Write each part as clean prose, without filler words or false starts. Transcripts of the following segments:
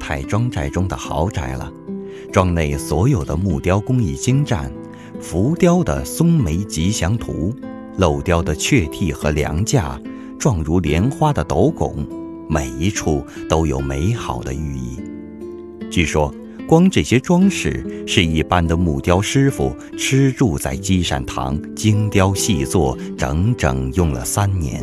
太庄寨中的豪宅了。庄内所有的木雕工艺精湛，浮雕的松梅吉祥图，镂雕的雀替和梁架，状如莲花的斗拱，每一处都有美好的寓意。据说光这些装饰是一般的木雕师傅吃住在积善堂精雕细作，整整用了3年。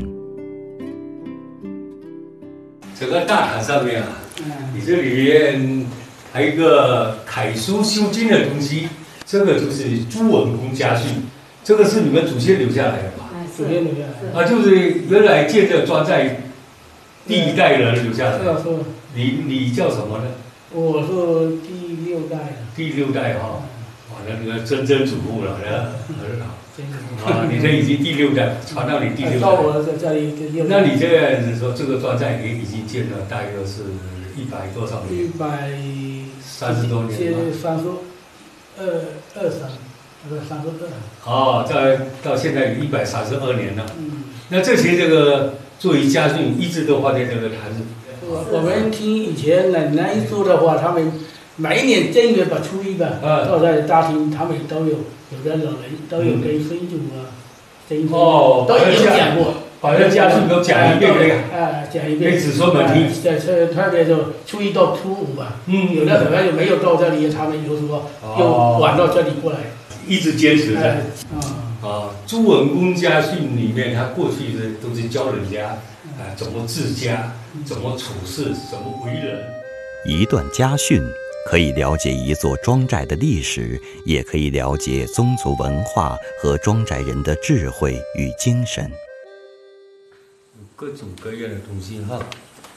整个大堂上面啊，你这里面还有一个楷书修经的东西，这个就是朱文公家训，这个是你们祖先留下来的吧？ 祖先留下来啊，就是原来建这庄寨第1代人留下来的。你叫什么呢？ 我是第6代的。 第6代哈，哇，那个曾曾祖父了，很好。啊，你这已经第6代，传到你第6代。 到我这里第6代。 那你这样子说，这个庄寨也已经建了大约是100多少年？130多年吧。32。哦，到现在有132年了。那这些这个作为家训，一直都放在这个坛子。 我们听以前奶奶说的话，他们每一年正月把初一吧，都在大厅，他们都有的老人都有跟孙祖啊、孙子都有讲过， 把这家训都讲一遍这个， 讲一遍给子孙们听。 特别就初一到初5吧，有的可能就没有到这里，他们有时候又晚到这里过来， 一直坚持在。朱文公家训里面，他过去的都是教人家怎么治家，怎么处事，怎么为人。 一段家训可以了解一座庄寨的历史，也可以了解宗族文化和庄寨人的智慧与精神。 各种各样的东西哈。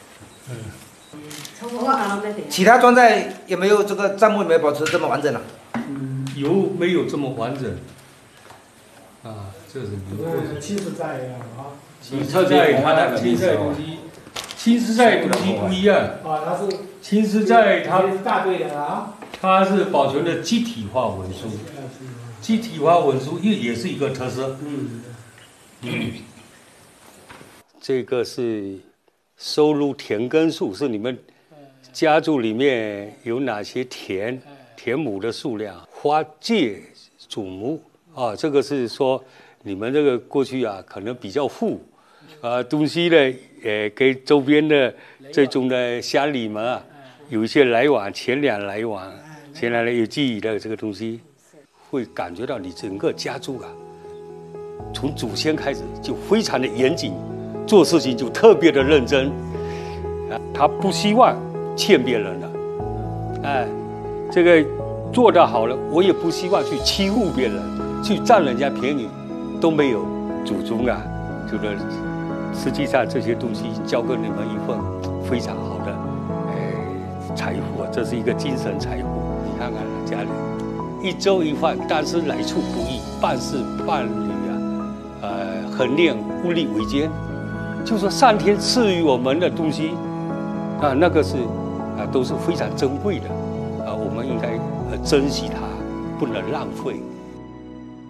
其他庄寨有没有这个账目有没有保持这么完整啊？ 有没有这么完整？啊，这是你过去。 亲自在啊。 亲自在他的亲自在东西，亲自在东西不一样。 啊，他是亲自在他是大队的啊。 它是保存的集体化文书，集体化文书也是一个特色。这个是收录田根数，是你们家族里面有哪些田亩的数量，花界祖母啊，这个是说你们这个过去啊可能比较富，东西呢跟周边的这种的乡里们啊有一些来往，钱粮来往，钱粮有记忆的这个东西，会感觉到你整个家族啊，从祖先开始就非常的严谨。做事情就特别的认真，他不希望欠别人的，这个做得好了，我也不希望去欺负别人，去占人家便宜，都没有。祖宗啊，这个实际上这些东西交给你们一份非常好的，财富啊，这是一个精神财富。你看看家里1粥1饭，但是来处不易，办事办理啊，衡量物力维艰。就说上天赐予我们的东西，那个是都是非常珍贵的，我们应该珍惜它，不能浪费。